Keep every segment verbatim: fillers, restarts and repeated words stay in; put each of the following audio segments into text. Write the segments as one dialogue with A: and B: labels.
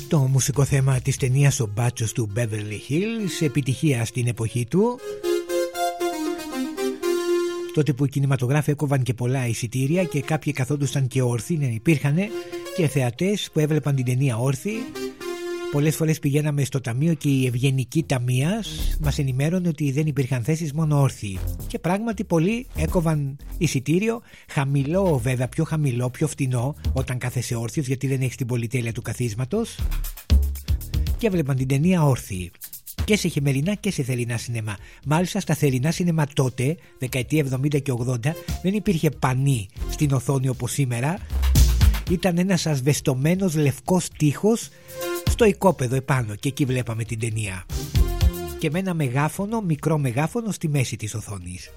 A: Το μουσικό θέμα της ταινίας «Ο Μπάτσος του Beverly Hills», επιτυχία στην εποχή του, τότε που οι κινηματογράφοι έκοβαν και πολλά εισιτήρια και κάποιοι καθόντουσαν και όρθιοι, ναι, υπήρχαν και θεατές που έβλεπαν την ταινία όρθιοι. Πολλές φορές πηγαίναμε στο ταμείο και η ευγενική ταμείας μας ενημέρωνε ότι δεν υπήρχαν θέσεις, μόνο όρθιοι. Και πράγματι πολλοί έκοβαν εισιτήριο, χαμηλό βέβαια, πιο χαμηλό, πιο φτηνό όταν κάθεσαι όρθιος, γιατί δεν έχεις την πολυτέλεια του καθίσματος, και έβλεπαν την ταινία όρθιοι. Και σε χειμερινά και σε θερινά σινεμά. Μάλιστα στα θερινά σινεμά τότε, δεκαετία εβδομήντα και ογδόντα, δεν υπήρχε πανί στην οθόνη όπως σήμερα. Ήταν ένας ασβεστομένος λευκός τοίχος στο οικόπεδο επάνω και εκεί βλέπαμε την ταινία. Και με ένα μεγάφωνο, μικρό μεγάφωνο στη μέση της οθόνης.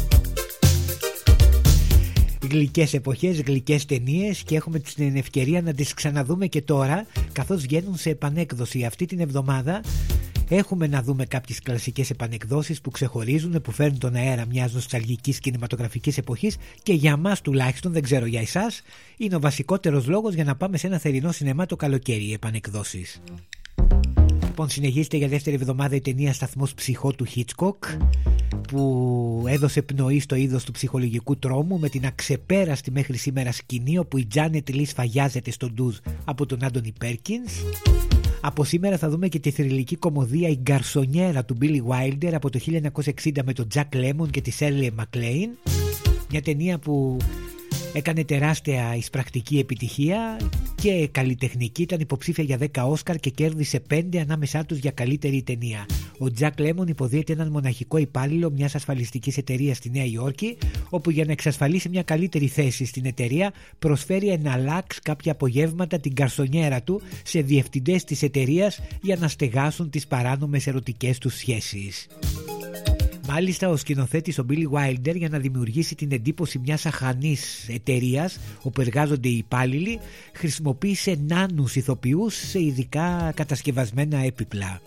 A: Γλυκές εποχές, γλυκές ταινίες, και έχουμε την ευκαιρία να τις ξαναδούμε και τώρα, καθώς βγαίνουν σε επανέκδοση αυτή την εβδομάδα. Έχουμε να δούμε κάποιες κλασικές επανεκδόσεις που ξεχωρίζουν, που φέρνουν τον αέρα μιας νοσταλγικής κινηματογραφικής εποχής, και για μας τουλάχιστον, δεν ξέρω για εσάς, είναι ο βασικότερος λόγος για να πάμε σε ένα θερινό σινεμά το καλοκαίρι, οι επανεκδόσεις. Λοιπόν, συνεχίζεται για δεύτερη εβδομάδα η ταινία «Σταθμός Ψυχό» του Hitchcock, που έδωσε πνοή στο είδος του ψυχολογικού τρόμου με την αξεπέραστη μέχρι σήμερα σκηνή όπου η Janet Leigh σφαγιάζεται στο ντουζ από τον Άντονι Πέρκινς. Από σήμερα θα δούμε και τη θρυλική κομμωδία «Η Γκαρσονιέρα» του Billy Wilder από το χίλια εννιακόσια εξήντα με τον Jack Lemmon και τη Shirley MacLaine. Μια ταινία που έκανε τεράστια εισπρακτική επιτυχία και καλλιτεχνική, ήταν υποψήφια για δέκα Όσκαρ και κέρδισε πέντε, ανάμεσά τους για καλύτερη ταινία. Ο Jack Lemmon υποδίεται έναν μοναχικό υπάλληλο μιας ασφαλιστικής εταιρείας στη Νέα Υόρκη, όπου για να εξασφαλίσει μια καλύτερη θέση στην εταιρεία προσφέρει εναλλάξ κάποια απογεύματα την γκαρσονιέρα του σε διευθυντές της εταιρείας για να στεγάσουν τις παράνομες ερωτικές τους σχέσεις. Μάλιστα ο σκηνοθέτης ο Billy Wilder, για να δημιουργήσει την εντύπωση μιας αχανής εταιρείας όπου εργάζονται οι υπάλληλοι, χρησιμοποίησε νάνους ηθοποιούς σε ειδικά κατασκευασμένα έπιπλα.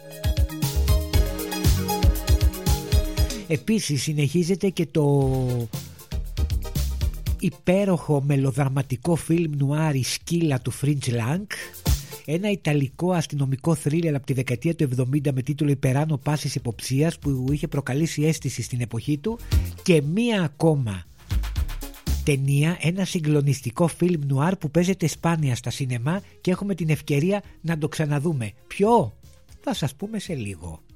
A: Επίσης συνεχίζεται και το υπέροχο μελοδραματικό φιλμ νουάρ «Η σκύλα» του Fritz Lang, ένα ιταλικό αστυνομικό θρίλερ από τη δεκαετία του εβδομήντα με τίτλο «Υπεράνω πάσης υποψίας», που είχε προκαλέσει αίσθηση στην εποχή του. Και μία ακόμα ταινία, ένα συγκλονιστικό φιλμ νουάρ που παίζεται σπάνια στα σινεμά και έχουμε την ευκαιρία να το ξαναδούμε. Ποιο? Θα σας πούμε σε λίγο.